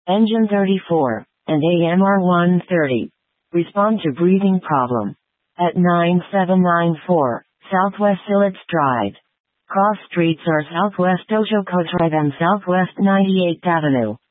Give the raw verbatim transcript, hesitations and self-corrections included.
Engine thirty-four, and A M R one thirty. Respond to breathing problem. At nine seven nine four, Southwest Siletz Drive. Cross streets are Southwest Oshoco Drive and Southwest ninety-eighth Avenue.